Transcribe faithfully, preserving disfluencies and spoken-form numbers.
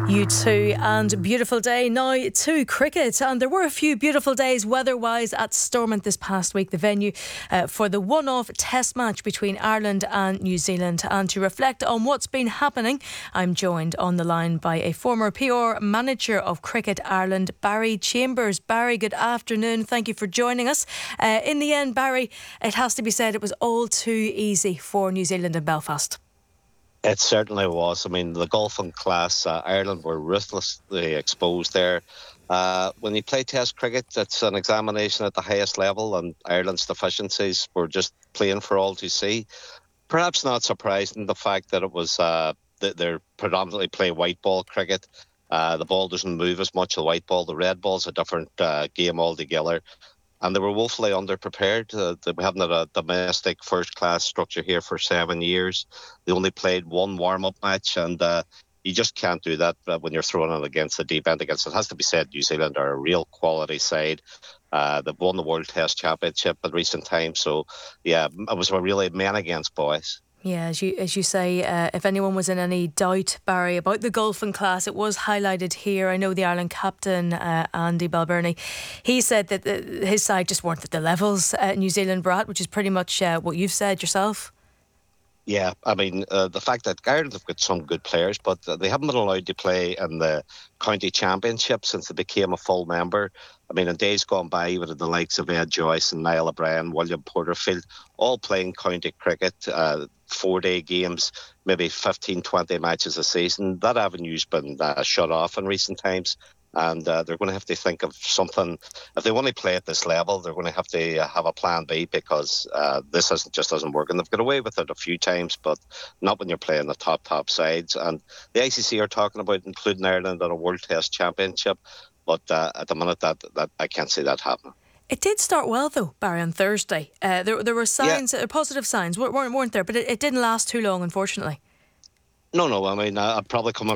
You too, and beautiful day now to cricket. And there were a few beautiful days weather-wise at Stormont this past week, the venue uh, for the one-off test match between Ireland and New Zealand. And to reflect on what's been happening, I'm joined on the line by a former P R manager of Cricket Ireland, Barry Chambers. Barry, good afternoon. Thank you for joining us. Uh, in the end, Barry, it has to be said it was all too easy for New Zealand in Belfast. It certainly was. I mean, the golfing class, uh, Ireland were ruthlessly exposed there. Uh, when you play Test cricket, it's an examination at the highest level, and Ireland's deficiencies were just plain for all to see. Perhaps not surprising, the fact that it was uh, that they're predominantly playing white ball cricket. Uh, the ball doesn't move as much, the white ball. The red ball's a different uh, game altogether. And they were woefully underprepared. Uh, we haven't had a domestic first-class structure here for seven years. They only played one warm-up match, and uh, you just can't do that uh, when you're throwing it against the deep end. Against it has to be said, New Zealand are a real quality side. Uh, they've won the World Test Championship in recent times. So, yeah, it was a really men against boys. Yeah, as you as you say, uh, if anyone was in any doubt, Barry, about the golfing class, it was highlighted here. I know the Ireland captain, uh, Andy Balbirnie, he said that the, his side just weren't at the levels uh, New Zealand were at, which is pretty much uh, what you've said yourself. Yeah, I mean, uh, the fact that Ireland have got some good players, but they haven't been allowed to play in the county championship since they became a full member. I mean, in days gone by, with the likes of Ed Joyce and Niall O'Brien, William Porterfield, all playing county cricket, uh, four-day games, maybe fifteen, twenty matches a season. That avenue's been uh, shut off in recent times. And uh, they're going to have to think of something. If they want to play at this level, they're going to have to uh, have a plan B, because uh, this isn't, just doesn't work. And they've got away with it a few times, but not when you're playing the top, top sides. And the I C C are talking about including Ireland in a World Test Championship. But uh, at the minute, that, that I can't see that happening. It did start well, though, Barry, on Thursday. Uh, there, there were signs, yeah. uh, positive signs, weren't, weren't there? But it, it didn't last too long, unfortunately. No, no. I mean, I'd probably come